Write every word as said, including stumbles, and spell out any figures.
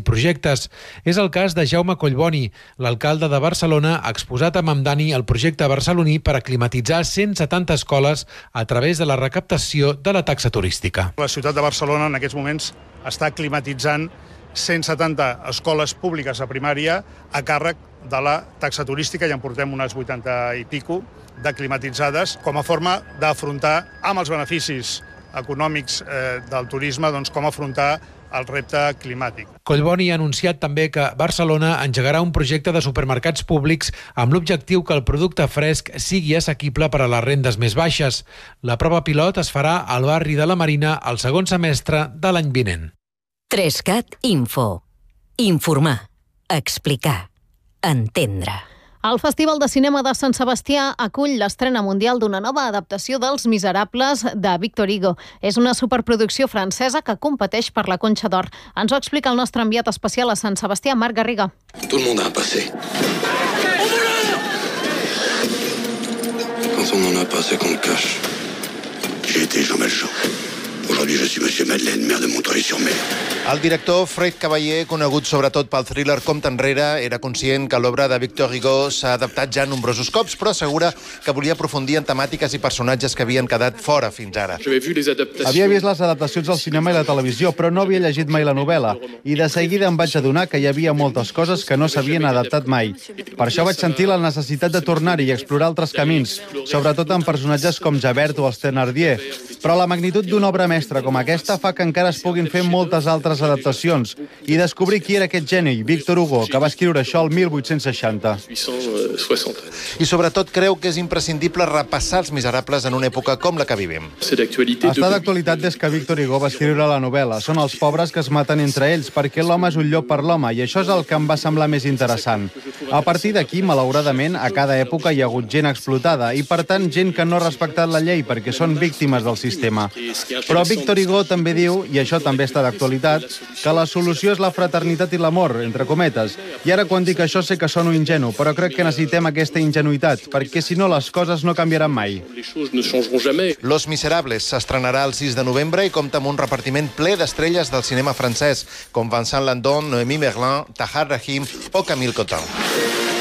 projectes. És el cas de Jaume Collboni. L'alcalde de Barcelona ha exposat a Mamdani el projecte barceloní per a climatitzar cent setanta escoles a través de la recaptació de la taxa turística. La ciutat de Barcelona en aquests moments està climatitzant cent setanta escoles públiques a primària a càrrec de la taxa turística, ja en portem unes vuitanta i pico de climatitzades, com a forma d'afrontar amb els beneficis econòmics eh, del turisme, doncs com afrontar el repte climàtic. Collboni ha anunciat també que Barcelona engegarà un projecte de supermercats públics amb l'objectiu que el producte fresc sigui assequible per a les rendes més baixes. La prova pilot es farà al barri de la Marina el segon semestre de l'any vinent. Trescat Info. Informar, explicar, entendre. El Festival de Cinema de Sant Sebastià acull l'estrena mundial d'una nova adaptació dels Miserables de Victor Hugo. És una superproducció francesa que competeix per la Conxa d'Or. Ens ho explica el nostre enviat especial a Sant Sebastià, Marc Garriga. Tout le monde a un passé. Quand on en a pas, c'est qu'on le cache. J'ai été Jean Valjean. Aujourd'hui, je suis Monsieur Madeleine, maire de Montreuil-sur-Mer. El director Fred Cavaller, conegut sobretot pel thriller Compte enrere, era conscient que l'obra de Victor Hugo s'ha adaptat ja nombrosos cops, però assegura que volia aprofundir en temàtiques i personatges que havien quedat fora fins ara. Havia vist les adaptacions al cinema i la televisió, però no havia llegit mai la novel·la, i de seguida em vaig adonar que hi havia moltes coses que no s'havien adaptat mai. Per això vaig sentir la necessitat de tornar-hi i explorar altres camins, sobretot en personatges com Javert o els Thénardier. Però la magnitud d'una obra mestra com aquesta fa que encara es puguin fer moltes altres adaptacions i descobrir qui era aquest geni, Victor Hugo, que va escriure això el mil vuit-cents seixanta. I sobretot creu que és imprescindible repassar els Miserables en una època com la que vivim. Està d'actualitat des que Victor Hugo va escriure la novel·la. Són els pobres que es maten entre ells, perquè l'home és un llop per l'home, i això és el que em va semblar més interessant. A partir d'aquí, malauradament, a cada època hi ha hagut gent explotada, i per tant gent que no ha respectat la llei perquè són víctimes del sistema. Però Victor Hugo també diu, i això també està d'actualitat, que la solució és la fraternitat i l'amor, entre cometes. I ara quan dic això sé que sono ingenu, però crec que necessitem aquesta ingenuïtat, perquè si no les coses no canviaran mai. Los Miserables s'estrenarà el sis de novembre i compta amb un repartiment ple d'estrelles del cinema francès, com Vincent Landon, Noémie Merlan, Tahar Rahim o Camille Cottin.